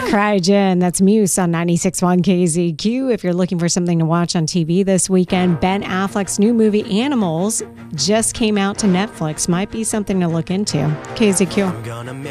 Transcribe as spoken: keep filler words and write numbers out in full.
Cryogen. That's Muse on ninety-six point one K Z Q. If you're looking for something to watch on T V this weekend, Ben Affleck's new movie Animals just came out to Netflix. Might be something to look into. K Z Q.